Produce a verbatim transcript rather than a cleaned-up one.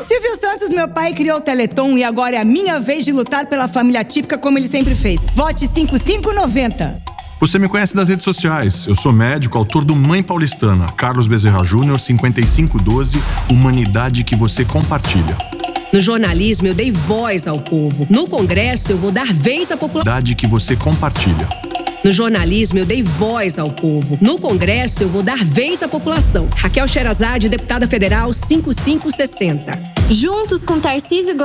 Silvio Santos, meu pai, criou o Teleton e agora é a minha vez de lutar pela família típica como ele sempre fez. Vote cinco cinco nove zero. Você me conhece das redes sociais. Eu sou médico, autor do Mãe Paulistana, Carlos Bezerra Júnior, cinquenta e cinco doze, Humanidade que você compartilha. No jornalismo, eu dei voz ao povo. No Congresso, eu vou dar vez à população. Humanidade que você compartilha. No jornalismo, eu dei voz ao povo. No Congresso, eu vou dar vez à população. Raquel Sherazade, deputada federal cinco cinco sessenta. Juntos com Tarcísio